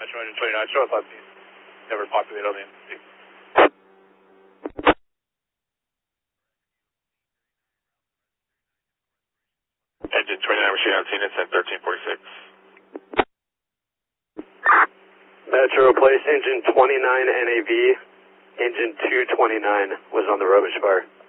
engine 29, show us last piece. Never populated on the NC. Engine 29, machine on scene, it's at 1346. Metro, replace engine 29 NAV. Engine 229 was on the rubbish fire.